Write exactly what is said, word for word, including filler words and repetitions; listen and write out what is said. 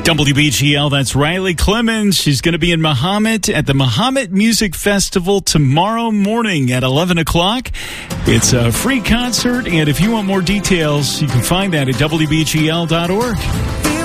W B G L, that's Riley Clemens. She's going to be in Mahomet at the Mahomet Music Festival tomorrow morning at eleven o'clock. It's a free concert, and if you want more details, you can find that at W B G L dot org.